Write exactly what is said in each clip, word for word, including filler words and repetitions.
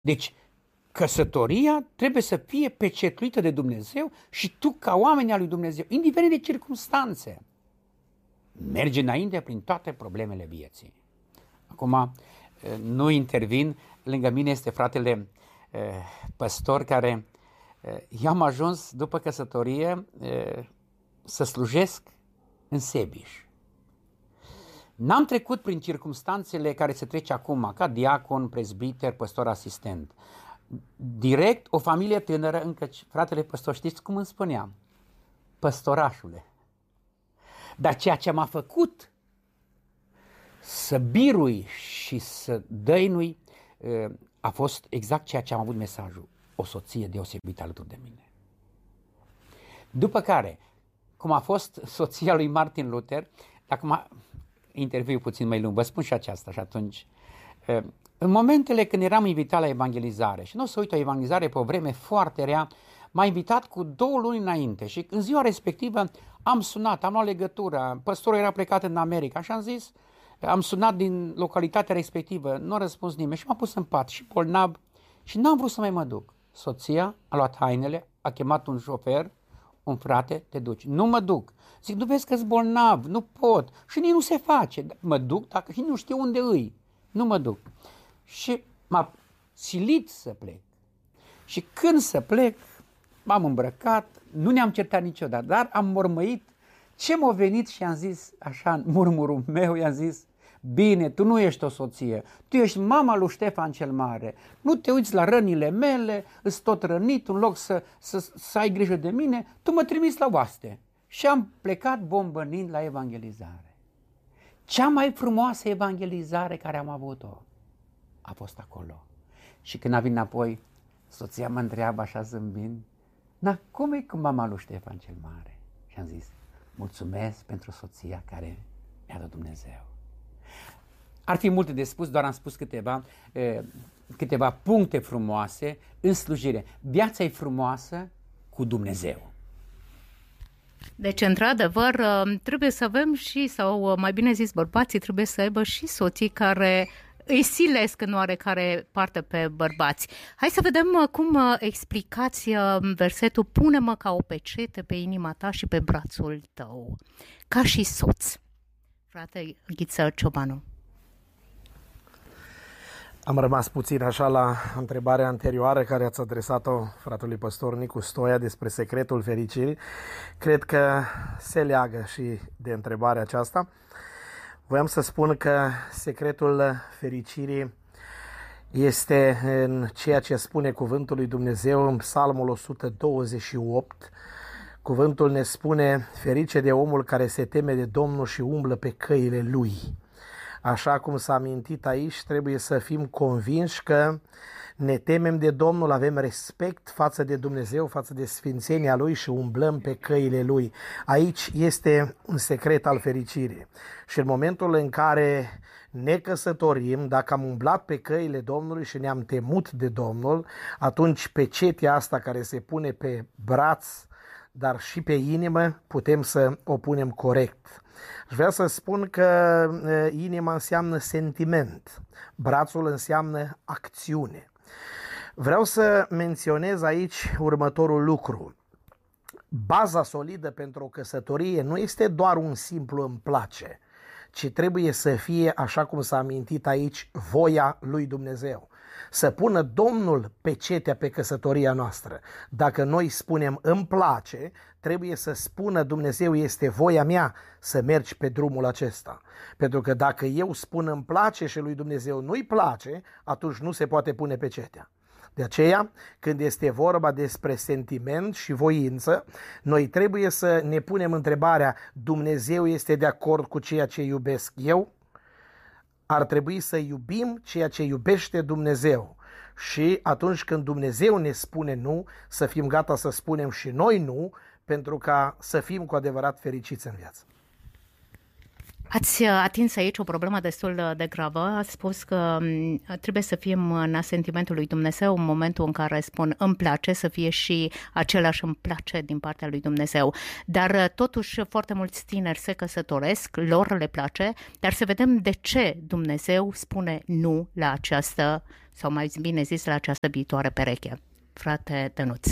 Deci, căsătoria trebuie să fie pecetluită de Dumnezeu și tu, ca oameni al lui Dumnezeu, indiferent de circunstanțe, mergi înainte prin toate problemele vieții. Acum, nu intervin, lângă mine este fratele păstor care eu am ajuns după căsătorie să slujesc în Sebiș. N-am trecut prin circumstanțele care se trece acum, ca diacon, prezbiter, păstor asistent. Direct, o familie tânără, încă fratele păstor, știți cum îmi spunea? Păstorașule. Dar ceea ce m-a făcut să birui și să dăinui a fost exact ceea ce am avut mesajul. O soție deosebită alături de mine. După care, cum a fost soția lui Martin Luther, acum interviu puțin mai lung, vă spun și aceasta și atunci, în momentele când eram invitat la evangelizare, și nu o să uit o evangelizare pe o vreme foarte rea, m-a invitat cu două luni înainte și în ziua respectivă am sunat, am luat legătura, păstorul era plecat în America și am zis, am sunat din localitatea respectivă, nu a răspuns nimeni și m-am pus în pat și bolnav și n-am vrut să mai mă duc. Soția a luat hainele, a chemat un șofer, un frate, te duci. Nu mă duc. Zic, nu vezi că-s bolnav, nu pot. Și nici nu se face. Mă duc dacă și nu știu unde îi. Nu mă duc. Și m-a silit să plec. Și când să plec, m-am îmbrăcat, nu ne-am certat niciodată, dar am mormăit ce m-a venit și am zis, așa, în murmurul meu, i-am zis, bine, tu nu ești o soție, tu ești mama lui Ștefan cel Mare, nu te uiți la rănile mele, îți tot rănit, în loc să, să, să ai grijă de mine, tu mă trimiți la oaste. Și am plecat bombănind la evangelizare. Cea mai frumoasă evangelizare care am avut-o a fost acolo. Și când a venit înapoi, soția mă întreabă așa zâmbind, na, cum e cu mama lui Ștefan cel Mare? Și am zis, mulțumesc pentru soția care mi-a dat Dumnezeu. Ar fi multe de spus, doar am spus câteva, câteva puncte frumoase în slujire. Viața e frumoasă cu Dumnezeu. Deci, într-adevăr, trebuie să avem și, sau mai bine zis, bărbații trebuie să aibă și soții care îi silesc în oarecare parte pe bărbați. Hai să vedem cum explicați versetul pune-mă ca o pecete pe inima ta și pe brațul tău, ca și soț. Frate Ghiță Ciobanu. Am rămas puțin așa la întrebarea anterioară care ați adresat-o fratelui păstor Nicu Stoia despre secretul fericirii. Cred că se leagă și de întrebarea aceasta. Voiam să spun că secretul fericirii este în ceea ce spune cuvântul lui Dumnezeu în Psalmul o sută douăzeci și opt. Cuvântul ne spune, ferice de omul care se teme de Domnul și umblă pe căile lui. Așa cum s-a amintit aici, trebuie să fim convinși că ne temem de Domnul, avem respect față de Dumnezeu, față de sfințenia Lui și umblăm pe căile Lui. Aici este un secret al fericirii. Și în momentul în care ne căsătorim, dacă am umblat pe căile Domnului și ne-am temut de Domnul, atunci pecetea asta care se pune pe braț, dar și pe inimă, putem să o punem corect. Aș vrea să spun că inima înseamnă sentiment, brațul înseamnă acțiune. Vreau să menționez aici următorul lucru. Baza solidă pentru o căsătorie nu este doar un simplu îmi place, ci trebuie să fie, așa cum s-a amintit aici, voia lui Dumnezeu. Să pună Domnul pecetea pe căsătoria noastră. Dacă noi spunem îmi place, trebuie să spună Dumnezeu este voia mea să mergi pe drumul acesta. Pentru că dacă eu spun îmi place și lui Dumnezeu nu-i place, atunci nu se poate pune pecetea. De aceea, când este vorba despre sentiment și voință, noi trebuie să ne punem întrebarea, Dumnezeu este de acord cu ceea ce iubesc eu? Ar trebui să iubim ceea ce iubește Dumnezeu. Și atunci când Dumnezeu ne spune nu, să fim gata să spunem și noi nu, pentru ca să fim cu adevărat fericiți în viață. Ați atins aici o problemă destul de gravă. Ați spus că trebuie să fim în asentimentul lui Dumnezeu în momentul în care spun îmi place, să fie și același îmi place din partea lui Dumnezeu. Dar totuși foarte mulți tineri se căsătoresc, lor le place, dar să vedem de ce Dumnezeu spune nu la această, sau mai bine zis, la această viitoare pereche. Frate Dănuț.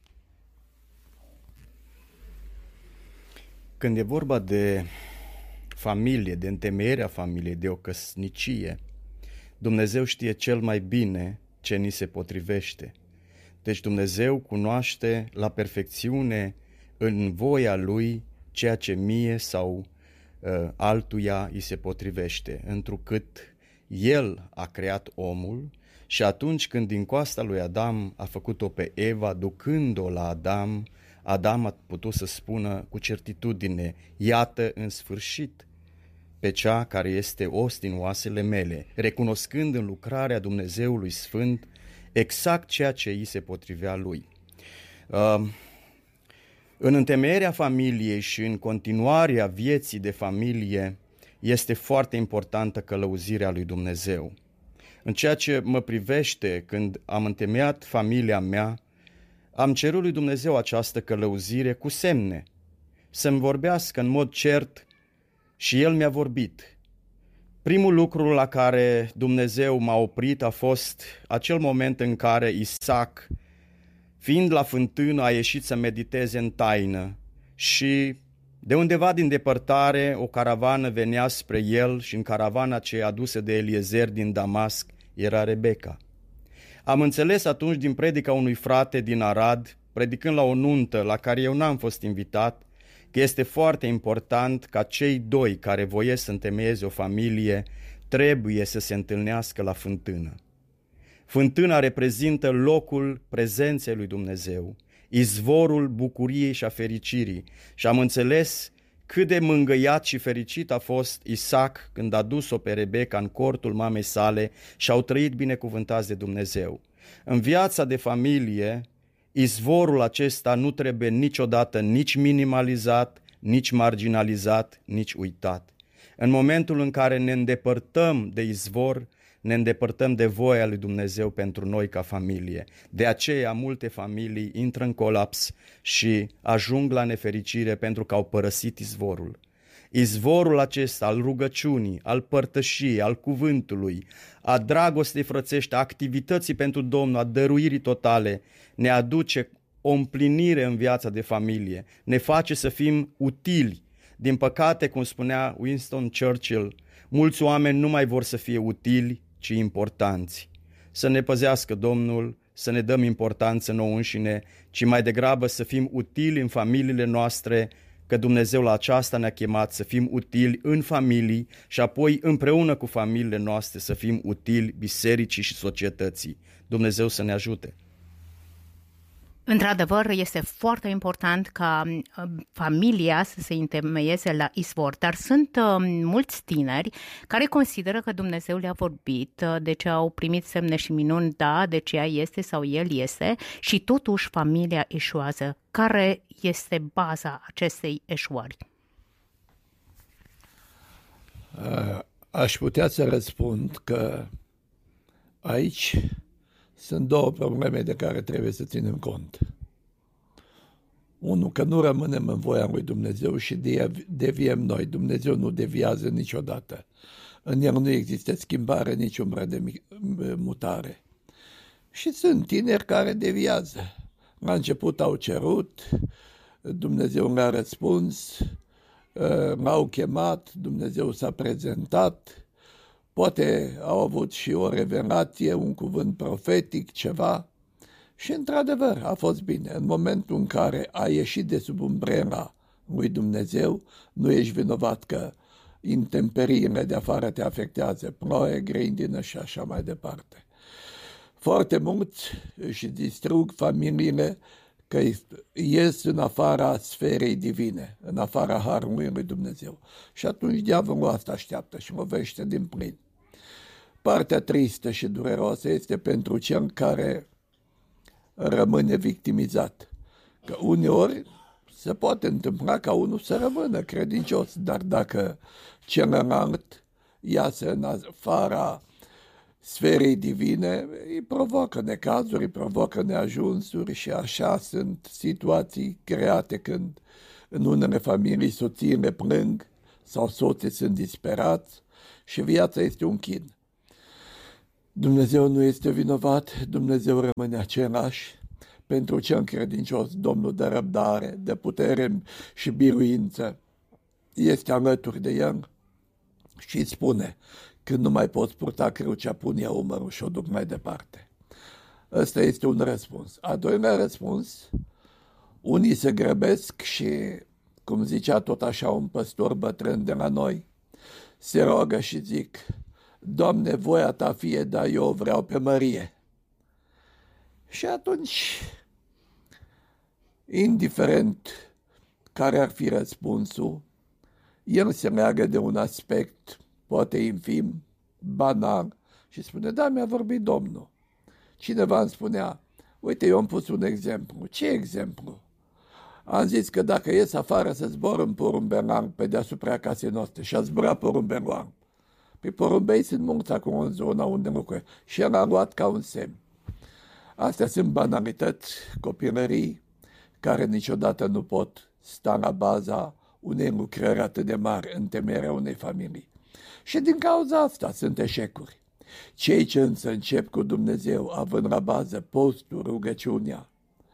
Când e vorba de familie, de întemeierea familiei, de o căsnicie, Dumnezeu știe cel mai bine ce ni se potrivește. Deci Dumnezeu cunoaște la perfecțiune în voia Lui ceea ce mie sau uh, altuia îi se potrivește, întrucât El a creat omul și atunci când din coasta lui Adam a făcut-o pe Eva, ducând-o la Adam, Adam a putut să spună cu certitudine, iată în sfârșit pe cea care este os din oasele mele, recunoscând în lucrarea Dumnezeului Sfânt exact ceea ce îi se potrivea lui. Uh, în întemeierea familiei și în continuarea vieții de familie este foarte importantă călăuzirea lui Dumnezeu. În ceea ce mă privește, când am întemeiat familia mea, am cerut lui Dumnezeu această călăuzire cu semne, să-mi vorbească în mod cert și El mi-a vorbit. Primul lucru la care Dumnezeu m-a oprit a fost acel moment în care Isaac, fiind la fântână, a ieșit să mediteze în taină și de undeva din depărtare o caravană venea spre el și în caravana aceea adusă de Eliezer din Damasc era Rebecca. Am înțeles atunci din predica unui frate din Arad, predicând la o nuntă la care eu n-am fost invitat, că este foarte important ca cei doi care voiesc să întemeieze o familie trebuie să se întâlnească la fântână. Fântâna reprezintă locul prezenței lui Dumnezeu, izvorul bucuriei și a fericirii, și am înțeles cât de mângâiat și fericit a fost Isaac când a dus-o pe Rebecca în cortul mamei sale și au trăit binecuvântați de Dumnezeu. În viața de familie, izvorul acesta nu trebuie niciodată nici minimalizat, nici marginalizat, nici uitat. În momentul în care ne îndepărtăm de izvor, ne îndepărtăm de voia lui Dumnezeu pentru noi ca familie. De aceea multe familii intră în colaps și ajung la nefericire pentru că au părăsit izvorul. Izvorul acesta al rugăciunii, al părtășiei, al cuvântului, a dragostei frățești, a activității pentru Domnul, a dăruirii totale, ne aduce o împlinire în viața de familie, ne face să fim utili. Din păcate, cum spunea Winston Churchill, mulți oameni nu mai vor să fie utili, ci importanți. Să ne păzească Domnul, să ne dăm importanță nouă înșine, ci mai degrabă să fim utili în familiile noastre, că Dumnezeu la aceasta ne-a chemat să fim utili în familii și apoi împreună cu familiile noastre să fim utili bisericii și societății. Dumnezeu să ne ajute! Într-adevăr, este foarte important ca familia să se întemeieze la izvor, dar sunt uh, mulți tineri care consideră că Dumnezeu le-a vorbit, uh, deci au primit semne și minuni, da, deci ea este sau el este, și totuși familia eșuează. Care este baza acestei eșuări? Aș putea să răspund că aici sunt două probleme de care trebuie să ținem cont. Unul, că nu rămânem în voia lui Dumnezeu și deviem noi. Dumnezeu nu deviază niciodată. În El nu există schimbare, nici umbră de mutare. Și sunt tineri care deviază. La început au cerut, Dumnezeu le-a răspuns, l-au chemat, Dumnezeu s-a prezentat, poate au avut și o revelație, un cuvânt profetic, ceva, și într-adevăr a fost bine. În momentul în care ai ieșit de sub umbrela lui Dumnezeu, nu ești vinovat că intemperiile de afară te afectează, ploaie, grindină și așa mai departe. Foarte mulți își distrug familiile că ies în afara sferei divine, în afara harului lui Dumnezeu. Și atunci diavolul asta așteaptă și lovește din plin. Partea tristă și dureroasă este pentru cel care rămâne victimizat. Că uneori se poate întâmpla ca unul să rămână credincios, dar dacă celălalt iasă în afara sferei divine, îi provoacă necazuri, îi provoacă neajunsuri și așa sunt situații create când în unele familii soțiile plâng sau soții sunt disperați și viața este un chin. Dumnezeu nu este vinovat, Dumnezeu rămâne același. Pentru cel credincios, Domnul dă răbdare, de putere și biruință. Este alături de el și îi spune: când nu mai poți purta crucea, pun eu umărul și o duc mai departe. Ăsta este un răspuns. A doilea răspuns, unii se grăbesc și, cum zicea tot așa un păstor bătrân de la noi, se roagă și zic: Doamne, voia ta fie, dar eu vreau pe Mărie. Și atunci, indiferent care ar fi răspunsul, el se leagă de un aspect poate infim, banal, și spune: da, mi-a vorbit Domnul. Cineva îmi spunea: uite, eu am pus un exemplu. Ce exemplu? Am zis că dacă ies afară să zbor în porumbelang pe deasupra casei noastre și a zburat porumbelang, pe porumbei sunt mulți acum în zona unde locuiesc și el a luat ca un semn. Astea sunt banalități, copilării, care niciodată nu pot sta la baza unei lucrări atât de mari în temerea unei familii. Și din cauza asta sunt eșecuri. Cei ce însă încep cu Dumnezeu, având la bază postul, rugăciunea,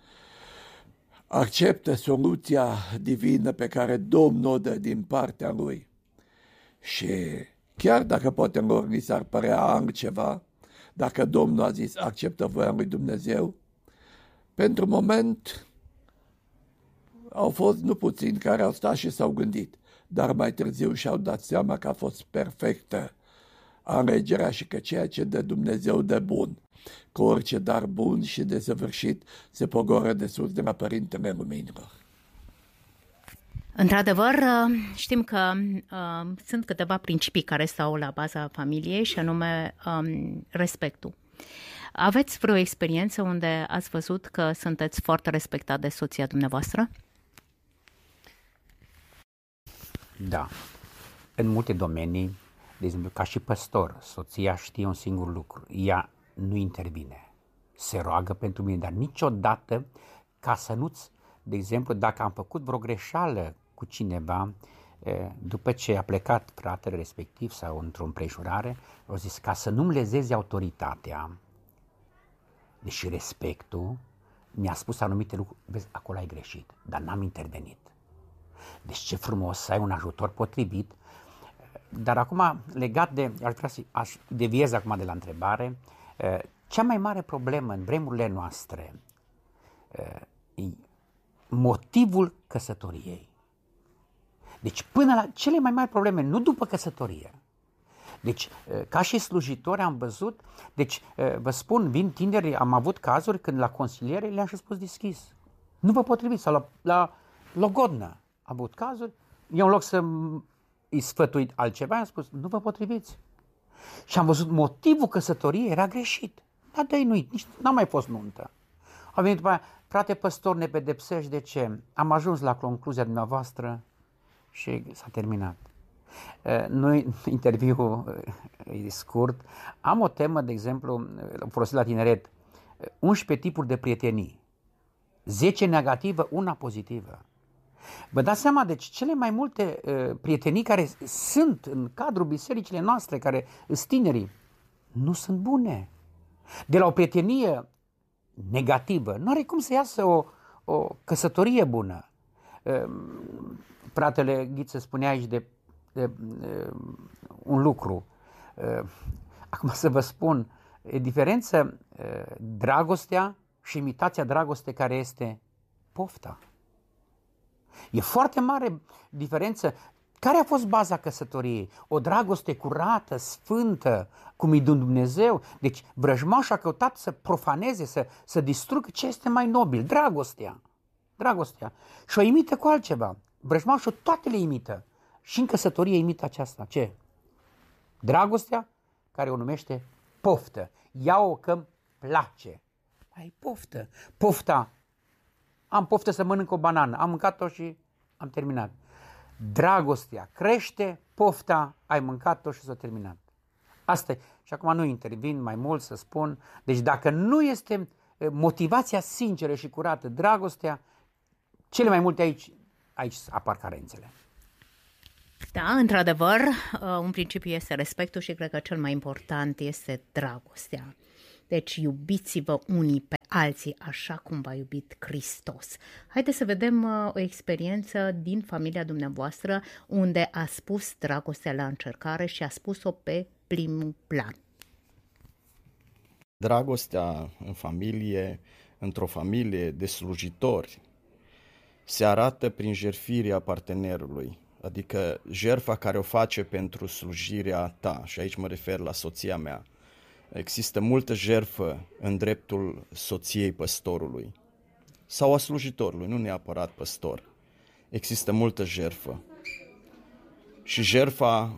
acceptă soluția divină pe care Domnul o dă din partea Lui și chiar dacă poate lor li s-ar părea altceva, dacă Domnul a zis acceptă voia lui Dumnezeu, pentru moment au fost nu puțini care au stat și s-au gândit, dar mai târziu și-au dat seama că a fost perfectă alegerea și că ceea ce dă Dumnezeu de bun, că orice dar bun și desăvârșit se pogoră de sus de la Părintele Luminilor. Într-adevăr, știm că uh, sunt câteva principii care stau la baza familiei și anume um, respectul. Aveți vreo experiență unde ați văzut că sunteți foarte respectat de soția dumneavoastră? Da. În multe domenii, de exemplu, ca și păstor, soția știe un singur lucru. Ea nu intervine. Se roagă pentru mine, dar niciodată ca să nu-ți, de exemplu, dacă am făcut vreo greșeală cu cineva, după ce a plecat fratele respectiv sau într-o împrejurare, au zis ca să nu-mi lezezi autoritatea, deși respectul, mi-a spus anumite lucruri, vezi, acolo ai greșit, dar n-am intervenit. Deci ce frumos să ai un ajutor potrivit. Dar acum, legat de, aș vrea să aș deviez acum de la întrebare, cea mai mare problemă în vremurile noastre e motivul căsătoriei. Deci până la cele mai mari probleme, nu după căsătorie. Deci, ca și slujitori am văzut, deci vă spun, vin tineri, am avut cazuri când la consiliere le-am și spus deschis. Nu vă potriviți, sau la, la logodnă am avut cazuri, eu în loc să îi sfătuit altceva, am spus, nu vă potriviți. Și am văzut motivul căsătoriei era greșit. Dar dă-i nu, nici n-a mai fost nuntă. A venit după aia, frate păstor, ne pedepsești, de ce? Am ajuns la concluzia dumneavoastră și s-a terminat. Noi, interviul e scurt, am o temă, de exemplu, folosit la tineret, unsprezece tipuri de prietenii, zece negativă, una pozitivă. Vă dați seama, deci cele mai multe uh, prietenii care sunt în cadrul bisericile noastre, care sunt tinerii, nu sunt bune. De la o prietenie negativă, nu are cum să iasă o, o căsătorie bună. Uh, fratele Ghiță spunea aici de, de uh, un lucru. Uh, acum să vă spun, e diferență uh, dragostea și imitația dragoste care este pofta. E foarte mare diferență. Care a fost baza căsătoriei? O dragoste curată, sfântă, cum e Dumnezeu. Deci vrăjmașul a căutat să profaneze, să, să distrugă ce este mai nobil, dragostea. Dragostea. Și o imită cu altceva. Vrăjmașul toate le imită. Și în căsătorie imită aceasta. Ce? Dragostea, care o numește poftă. Ia-o că-mi place. Ai poftă. Pofta am poftă să mănânc o banană, am mâncat-o și am terminat. Dragostea crește, pofta, ai mâncat-o și s-a terminat. Asta e. Și acum nu intervin mai mult să spun. Deci dacă nu este motivația sinceră și curată, dragostea, cele mai multe aici, aici apar carențele. Da, într-adevăr, un principiu este respectul și cred că cel mai important este dragostea. Deci iubiți-vă unii pe alții așa cum v-a iubit Hristos. Haideți să vedem o experiență din familia dumneavoastră unde a spus dragostea la încercare și a spus-o pe primul plan. Dragostea în familie, într-o familie de slujitori, se arată prin jertfirea partenerului, adică jertfa care o face pentru slujirea ta, și aici mă refer la soția mea. Există multă jertfă în dreptul soției păstorului sau a slujitorului, nu neapărat păstor. Există multă jertfă. Și jertfa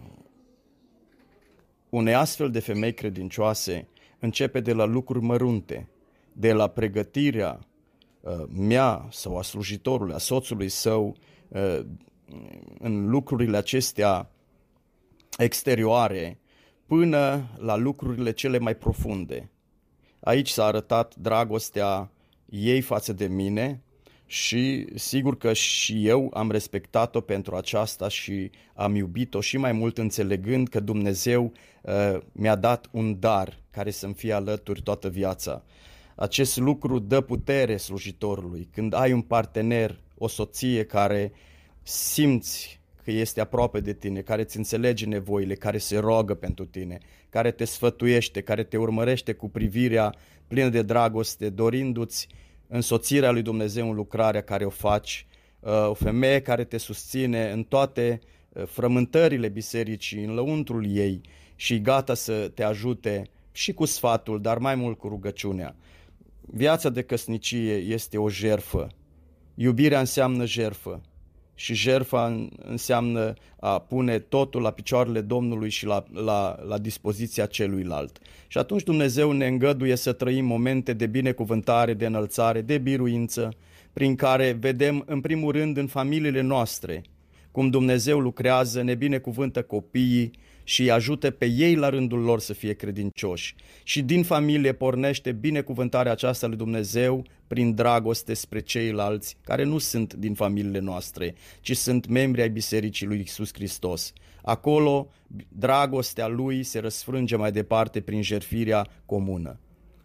unei astfel de femei credincioase începe de la lucruri mărunte, de la pregătirea uh, mea sau a slujitorului, a soțului său, uh, în lucrurile acestea exterioare, până la lucrurile cele mai profunde. Aici s-a arătat dragostea ei față de mine și sigur că și eu am respectat-o pentru aceasta și am iubit-o și mai mult înțelegând că Dumnezeu uh, mi-a dat un dar care să-mi fie alături toată viața. Acest lucru dă putere slujitorului. Când ai un partener, o soție care simți că este aproape de tine, care îți înțelege nevoile, care se roagă pentru tine, care te sfătuiește, care te urmărește cu privirea plină de dragoste, dorindu-ți însoțirea lui Dumnezeu în lucrarea care o faci, o femeie care te susține în toate frământările bisericii, în lăuntrul ei și gata să te ajute și cu sfatul, dar mai mult cu rugăciunea. Viața de căsnicie este o jertfă. Iubirea înseamnă jertfă. Și jertfa înseamnă a pune totul la picioarele Domnului și la, la, la dispoziția celuilalt. Și atunci Dumnezeu ne îngăduie să trăim momente de binecuvântare, de înălțare, de biruință, prin care vedem în primul rând în familiile noastre cum Dumnezeu lucrează, ne binecuvântă copiii și îi ajută pe ei la rândul lor să fie credincioși. Și din familie pornește binecuvântarea aceasta lui Dumnezeu prin dragoste spre ceilalți care nu sunt din familiile noastre, ci sunt membri ai Bisericii lui Iisus Hristos. Acolo dragostea lui se răsfrânge mai departe prin jertfirea comună.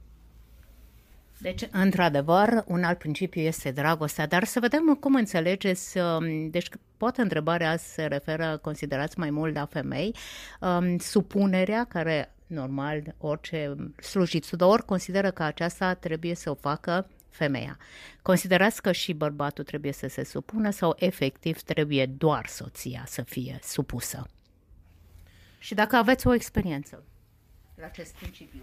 Deci, într-adevăr, un alt principiu este dragostea, dar să vedem cum înțelegeți, deci poate întrebarea se referă, considerați mai mult la femei, supunerea care, normal, orice slujitor consideră că aceasta trebuie să o facă femeia. Considerați că și bărbatul trebuie să se supună sau efectiv trebuie doar soția să fie supusă? Și dacă aveți o experiență la acest principiu?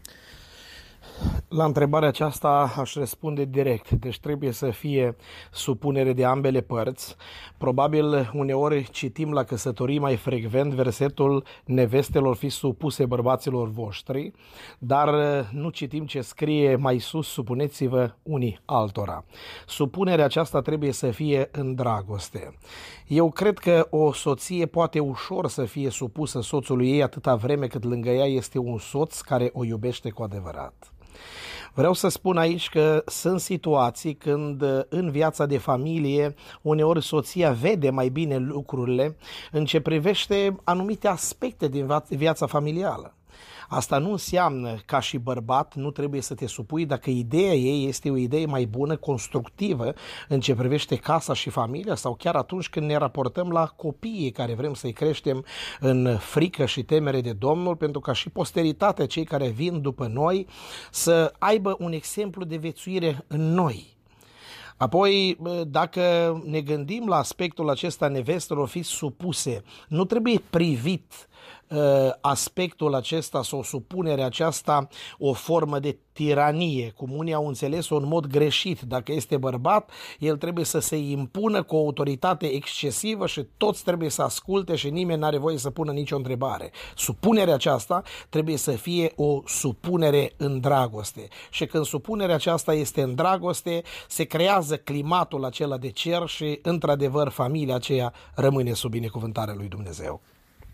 La întrebarea aceasta aș răspunde direct. Deci trebuie să fie supunere de ambele părți. Probabil uneori citim la căsătorii mai frecvent versetul nevestelor fiți supuse bărbaților voștri, dar nu citim ce scrie mai sus, supuneți-vă unii altora. Supunerea aceasta trebuie să fie în dragoste. Eu cred că o soție poate ușor să fie supusă soțului ei atâta vreme cât lângă ea este un soț care o iubește cu adevărat. Vreau să spun aici că sunt situații când în viața de familie uneori soția vede mai bine lucrurile în ce privește anumite aspecte din viața familială. Asta nu înseamnă ca și bărbat nu trebuie să te supui dacă ideea ei este o idee mai bună, constructivă în ce privește casa și familia sau chiar atunci când ne raportăm la copiii care vrem să-i creștem în frică și temere de Domnul, pentru ca și posteritatea, cei care vin după noi, să aibă un exemplu de viețuire în noi. Apoi, dacă ne gândim la aspectul acesta nevestelor fiți supuse, nu trebuie privit aspectul acesta sau supunerea aceasta o formă de tiranie, cum unii au înțeles-o în mod greșit. Dacă este bărbat, el trebuie să se impună cu o autoritate excesivă și toți trebuie să asculte și nimeni n-are voie să pună nicio întrebare. Supunerea aceasta trebuie să fie o supunere în dragoste. Și când supunerea aceasta este în dragoste, se creează climatul acela de cer și, într-adevăr, familia aceea rămâne sub binecuvântarea lui Dumnezeu.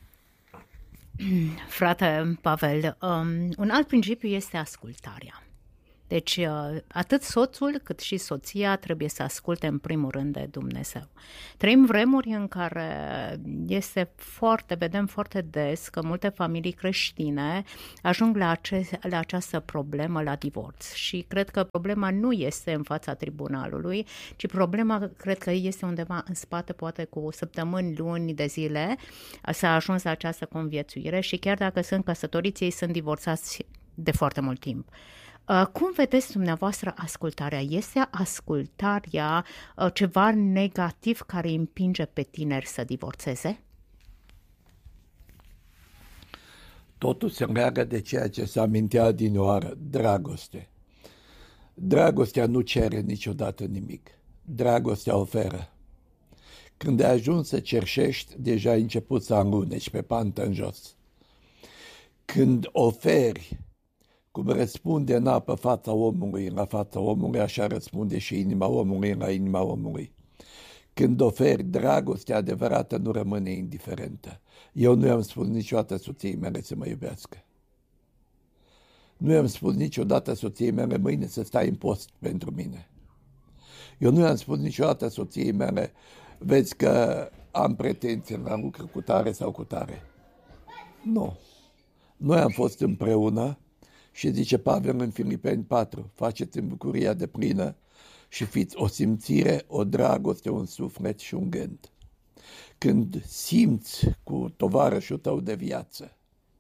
Frate Pavel, um, un alt principiu este ascultarea. Deci uh, atât soțul cât și soția trebuie să asculte în primul rând de Dumnezeu. Trăim vremuri în care este foarte, vedem foarte des că multe familii creștine ajung la, ace- la această problemă, la divorț. Și cred că problema nu este în fața tribunalului, ci problema cred că este undeva în spate, poate cu săptămâni, luni de zile, s-a ajuns la această conviețuire și chiar dacă sunt căsătoriți, ei sunt divorțați de foarte mult timp. Cum vedeți dumneavoastră ascultarea? Este ascultarea ceva negativ care împinge pe tineri să divorțeze? Totul se leagă de ceea ce se amintea adinioară, dragoste. Dragostea nu cere niciodată nimic. Dragostea oferă. Când ai ajuns să cerșești, deja ai început să aluneci pe pantă în jos. Când oferi, cum răspunde în apă fața omului la fața omului, așa răspunde și inima omului la inima omului. Când oferi, dragostea adevărată nu rămâne indiferentă. Eu nu i-am spus niciodată soției mele să mă iubească. Nu i-am spus niciodată soției mele mâine să stai în post pentru mine. Eu nu i-am spus niciodată soției mele, vezi că am pretenție la lucru cu tare sau cu tare. Nu. Noi am fost împreună și zice Pavel în Filipeni patru, faceți în bucuria de plină și fiți o simțire, o dragoste, un suflet și un gând. Când simți cu tovarășul tău de viață,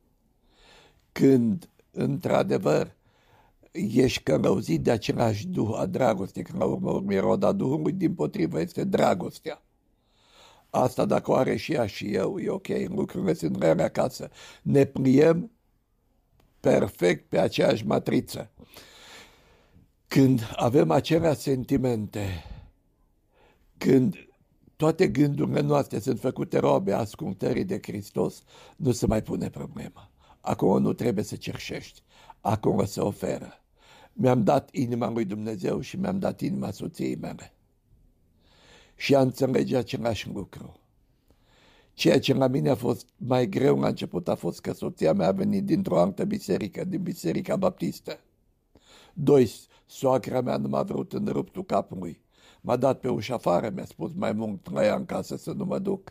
când într-adevăr ești călăuzit de același duh a dragostei, că la urmă urmei roda Duhului dimpotrivă este dragostea. Asta dacă o are și ea și eu, e ok, lucrurile sunt rele acasă. Ne pliem perfect pe aceeași matriță. Când avem aceleași sentimente, când toate gândurile noastre sunt făcute robe ascultării de Hristos, nu se mai pune problema. Acolo nu trebuie să cerșești, acolo se oferă. Mi-am dat inima lui Dumnezeu și mi-am dat inima soției mele. Și a înțelege același lucru. Ceea ce la mine a fost mai greu la început a fost că soția mea a venit dintr-o altă biserică, din Biserica Baptistă. Doi, soacra mea nu m-a vrut în ruptul capului. M-a dat pe ușa afară, mi-a spus mai mult la ea în casă să nu mă duc.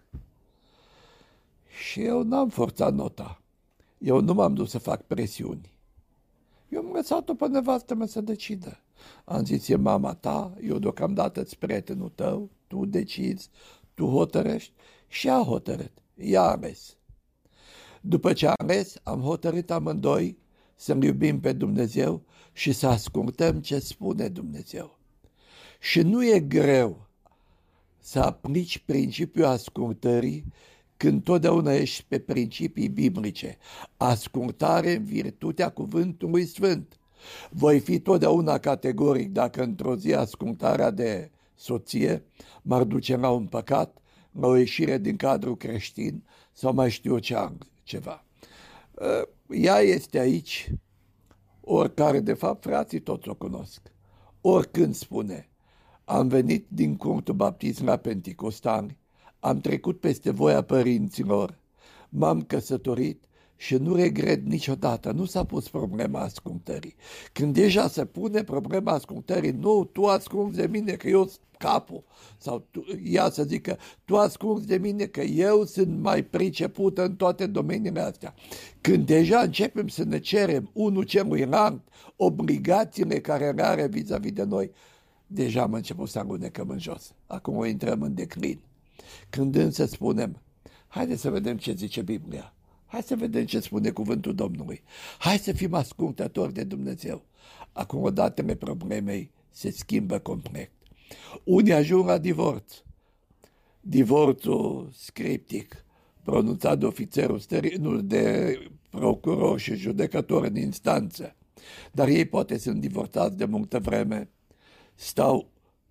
Și eu n-am forțat nota. Eu nu m-am dus să fac presiuni. Eu am lăsat-o pe nevastă mea să decidă. Am zis, e mama ta, eu deocamdată îți prietenul tău, tu decizi, tu hotărăști. Și a hotărât, ea a ales. După ce a ales, am hotărât amândoi să-L iubim pe Dumnezeu și să ascultăm ce spune Dumnezeu. Și nu e greu să aplici principiul ascultării când totdeauna ești pe principii biblice. Ascultare în virtutea cuvântului Sfânt. Voi fi totdeauna categoric dacă într-o zi ascultarea de soție m-ar duce la un păcat, la o ieșire din cadrul creștin sau mai știu ce ceva. Ea este aici, oricare de fapt frații toți o cunosc. Oricând spune, am venit din cultul baptism la Penticostali, am trecut peste voia părinților, m-am căsătorit și nu regret niciodată, nu s-a pus problema ascultării. Când deja se pune problema ascultării, nu, tu asculți de mine că eu sunt capul, sau tu, ea să zică, tu asculți de mine că eu sunt mai pricepută în toate domeniile astea. Când deja începem să ne cerem unul celuilalt obligațiile care le are vis-a-vis de noi, deja am început să alunecăm în jos. Acum o intrăm în declin. Când însă spunem, haide să vedem ce zice Biblia, hai să vedem ce spune cuvântul Domnului, hai să fim ascultători de Dumnezeu, acum datele problemei se schimbă complet. Unii ajung la divorț, divorțul scriptic, pronunțat de ofițerul, nu de procuror și judecător în instanță, dar ei poate sunt divorțați de multă vreme, stau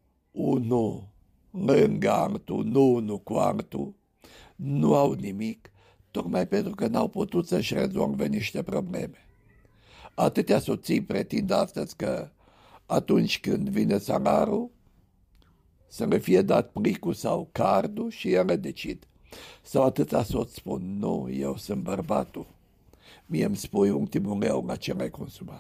unul lângă altul, nu unul cu altul, nu au nimic, tocmai pentru că n-au putut să-și rezolve niște probleme. Atâtea soții pretind astăzi că atunci când vine salarul, să le fie dat plicul sau cardul și ele decid. Sau atâta soț spun, nu, eu sunt bărbatul, mie îmi spui ultimul leu la ce l-ai consumat.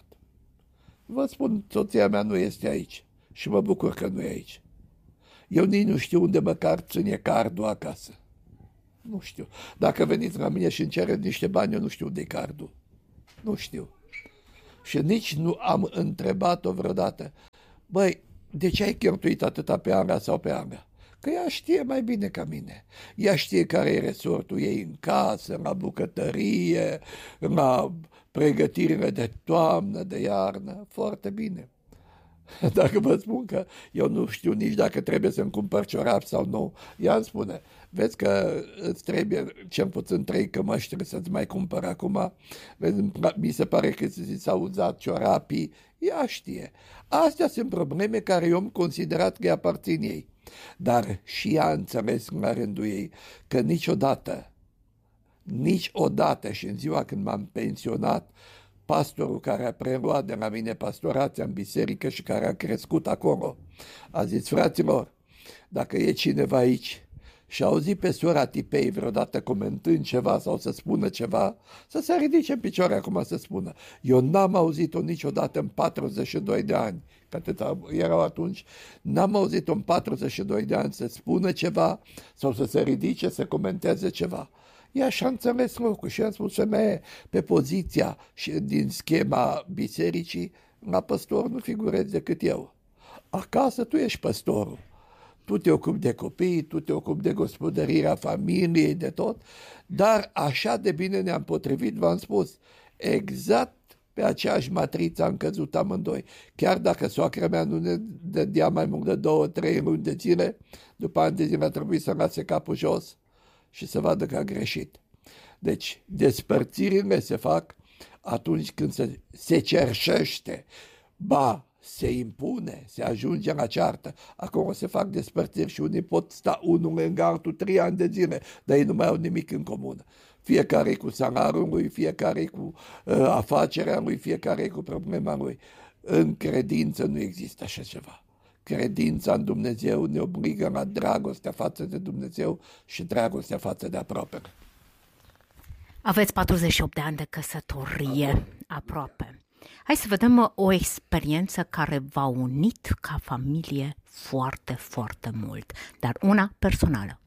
Vă spun, soția mea nu este aici și mă bucur că nu e aici. Eu nici nu știu unde măcar ține cardul acasă. Nu știu. Dacă veniți la mine și îmi cereți niște bani, eu nu știu unde-i cardul. Nu știu. Și nici nu am întrebat-o vreodată. Băi, de ce ai cheltuit atâta pe Ana sau pe Ana? Că ea știe mai bine ca mine. Ea știe care e resortul ei în casă, la bucătărie, la pregătirile de toamnă, de iarnă. Foarte bine. Dacă vă spun că eu nu știu nici dacă trebuie să-mi cumpăr ciorapi sau nu, ea îmi spune, vezi că îți trebuie cel puțin trei cămăși, trebuie să-ți mai cumpăr acum, vezi, mi se pare că ți s-au uzat ciorapii, ea știe. Astea sunt probleme care eu am considerat că aparțin ei, dar și ea a înțeles la rândul ei că niciodată, niciodată și în ziua când m-am pensionat, pastorul care a preluat de la mine pastorația în biserică și care a crescut acolo, a zis, fraților, dacă e cineva aici și a auzit pe sora Tipei vreodată comentând ceva sau să spună ceva, să se ridice în picioare acum să spună. Eu n-am auzit-o niciodată în patruzeci și doi de ani, că atâta erau atunci, n-am auzit-o în patruzeci și doi de ani să spună ceva sau să se ridice să comenteze ceva. Ea și-a înțeles lucrul și a spus, femeie, pe poziția și din schema bisericii, la păstor nu figurezi decât eu. Acasă tu ești păstorul. Tu te ocupi de copii, tu te ocupi de gospodărirea familiei, de tot, dar așa de bine ne-am potrivit, v-am spus, exact pe aceeași matriță am căzut amândoi. Chiar dacă soacra mea nu ne dădea mai mult de două, trei luni de zile, după ani de zile a trebuit să lase capul jos și să vadă că a greșit. Deci, despărțirile se fac atunci când se, se cerșește, ba, se impune, se ajunge la ceartă. Acum se fac despărțiri și unii pot sta unul lângă altul trei ani de zile, dar ei nu mai au nimic în comun. Fiecare cu salarul lui, fiecare cu uh, afacerea lui, fiecare cu problema lui. În credință nu există așa ceva. Credința în Dumnezeu ne obligă la dragostea față de Dumnezeu și dragostea față de aproapele. Aveți patruzeci și opt de ani de căsătorie, aproape. aproape. Hai să vedem o experiență care v-a unit ca familie foarte, foarte mult, dar una personală.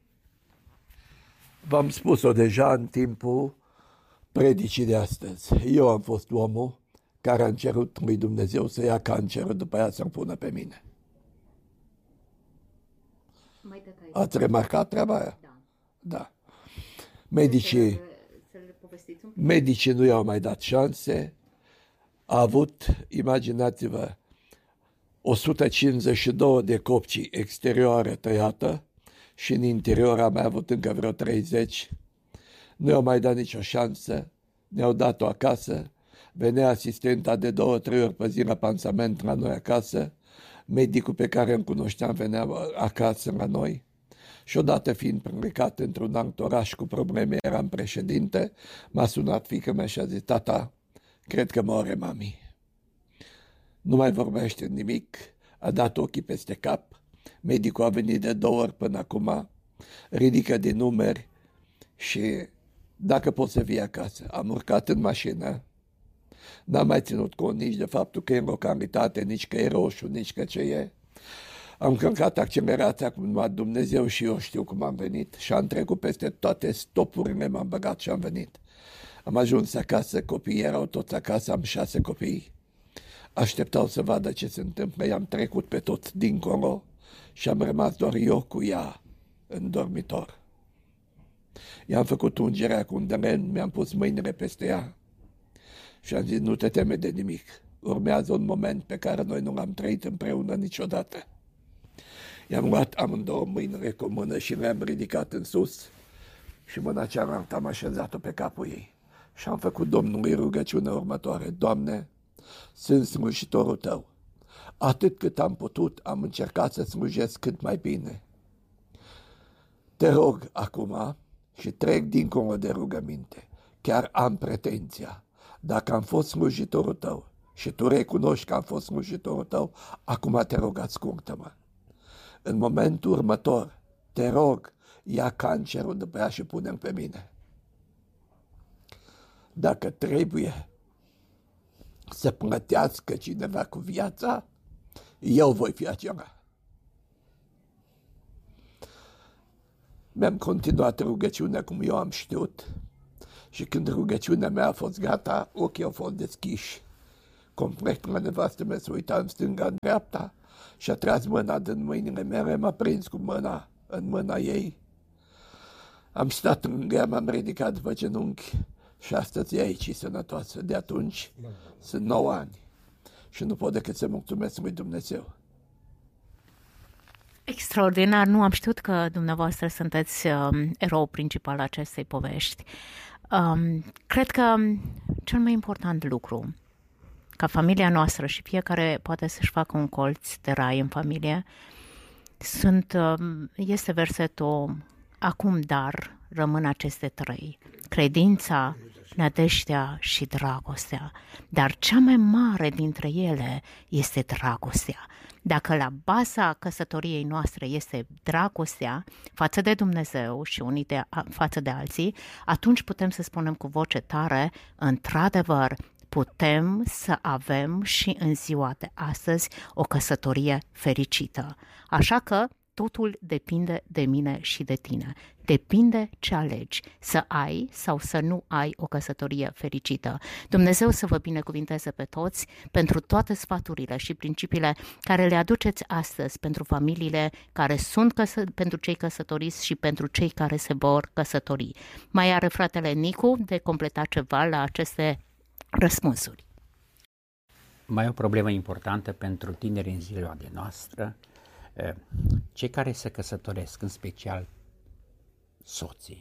V-am spus-o deja în timpul predicii de astăzi. Eu am fost omul care a cerut lui Dumnezeu să ia cancerul, după aia să-l pună pe mine. Mai detalii. Ați remarcat treaba aia? Da. Da. Medicii, să, să le povestiți un pic. medicii nu i-au mai dat șanse. A avut, imaginați-vă, o sută cincizeci și doi de copci exterioare tăiată și în interior am mai avut încă vreo treizeci. Nu i-au mai dat nicio șansă, ne-au dat-o acasă, venea asistenta de două, trei ori pe zi la pansament la noi acasă, medicul pe care îl cunoșteam venea acasă la noi și odată fiind plecat într-un alt oraș cu probleme, eram președinte, m-a sunat fiică-mea și a zis, tata, cred că moare mami. Nu mai vorbește nimic, a dat ochii peste cap, medicul a venit de două ori până acum, ridică din numeri și dacă pot să vii acasă. Am urcat în mașină, n-am mai ținut cont nici de faptul că e în localitate, nici că e roșu, nici că ce e. Am călcat accelerația cum numai Dumnezeu și eu știu cum am venit și am trecut peste toate stopurile, m-am băgat și am venit. Am ajuns acasă, copiii erau toți acasă, am șase copii. Așteptau să vadă ce se întâmplă, i-am trecut pe toți dincolo și am rămas doar eu cu ea în dormitor. I-am făcut ungerea cu un delen, mi-am pus mâinile peste ea și am zis, nu te teme de nimic. Urmează un moment pe care noi nu l-am trăit împreună niciodată. I-am luat amândouă mâinile cu mână și le-am ridicat în sus Și mâna cealaltă am așezat-o pe capul ei. Și am făcut Domnului rugăciunea următoare. Doamne, sunt slujitorul Tău. Atât cât am putut, am încercat să slujesc cât mai bine. Te rog acum și trec dincolo de rugăminte. Chiar am pretenția. Dacă am fost slujitorul Tău și Tu recunoști că am fost slujitorul Tău, acum te rog, ascultă-mă. În momentul următor, te rog, ia cancerul după ea și pune-l pe mine. Dacă trebuie să plătească cineva cu viața, eu voi fi acela. Mi-am continuat rugăciunea cum eu am știut și când rugăciunea mea a fost gata, ochii au fost deschiși. Complet la nevastă mea se uita în stânga, în dreapta și a tras mâna din mâinile mele, m-a prins cu mâna în mâna ei. Am stat lângă ea, m-am ridicat după genunchi și astăzi e aici sănătoasă. De atunci sunt nouă ani și nu pot decât să mulțumesc lui Dumnezeu. Extraordinar, nu am știut că dumneavoastră sunteți um, erou principal acestei povești. Um, cred că cel mai important lucru, ca familia noastră și fiecare poate să-și facă un colț de rai în familie, sunt, um, este versetul: acum dar rămân aceste trei, credința, nădejdea și dragostea, dar cea mai mare dintre ele este dragostea. Dacă la baza căsătoriei noastre este dragostea față de Dumnezeu și unii de, față de alții, atunci putem să spunem cu voce tare, într-adevăr, putem să avem și în ziua de astăzi o căsătorie fericită. Așa că totul depinde de mine și de tine. Depinde ce alegi, să ai sau să nu ai o căsătorie fericită. Dumnezeu să vă binecuvinteze pe toți pentru toate sfaturile și principiile care le aduceți astăzi pentru familiile care sunt căsă- pentru cei căsătoriți și pentru cei care se vor căsători. Mai are fratele Nicu de completat ceva la aceste răspunsuri. Mai e o problemă importantă pentru tineri în ziua de noastră, cei care se căsătoresc, în special soții,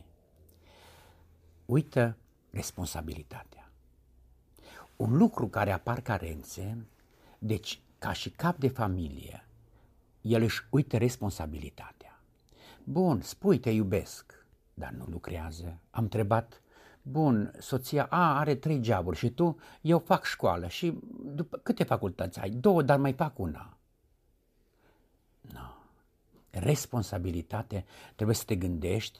uită responsabilitatea. Un lucru care apar carențe, deci ca și cap de familie, el își uită responsabilitatea. Bun, spui te iubesc, dar nu lucrează. Am întrebat, bun, soția a, are trei joburi și tu, eu fac școală și după, câte facultăți ai? Două, dar mai fac una. No. Responsabilitate, trebuie să te gândești,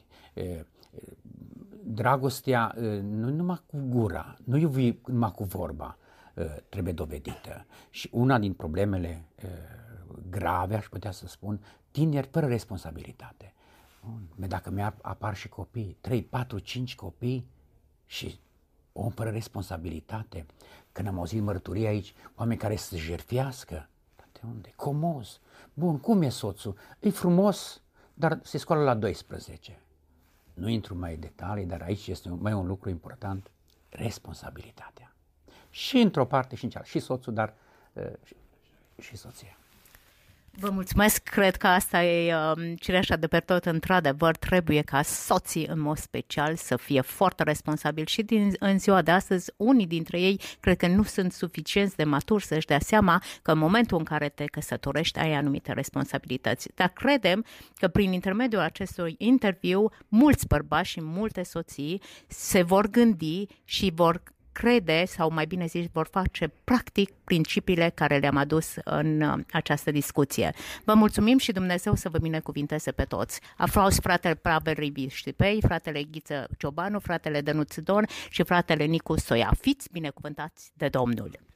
dragostea nu numai cu gura, nu iubi numai cu vorba, trebuie dovedită. Și una din problemele grave, aș putea să spun, tineri fără responsabilitate. Dacă mi-apar și copii, trei, patru, cinci copii și om fără responsabilitate, când am auzit mărturii aici, oameni care să jertfească, de unde? Comos. Bun, cum e soțul? E frumos, dar se scoală la doisprezece. Nu intru mai în detalii, dar aici este mai un lucru important, responsabilitatea. Și într-o parte și în cealaltă, și soțul, dar uh, și, și soția. Vă mulțumesc, cred că asta e uh, cireașa de pe tot. Într-adevăr, trebuie ca soții în mod special să fie foarte responsabili și din, în ziua de astăzi unii dintre ei cred că nu sunt suficienți de maturi să-și dea seama că în momentul în care te căsătorești ai anumite responsabilități. Dar credem că prin intermediul acestui interviu mulți bărbați și multe soții se vor gândi și vor crede, sau mai bine zis, vor face practic principiile care le-am adus în această discuție. Vă mulțumim și Dumnezeu să vă binecuvinteze pe toți. A fost fratele Pavel Ribiștipei, fratele Ghiță Ciobanu, fratele Dănuț Don și fratele Nicu Stoia. Fiți binecuvântați de Domnul!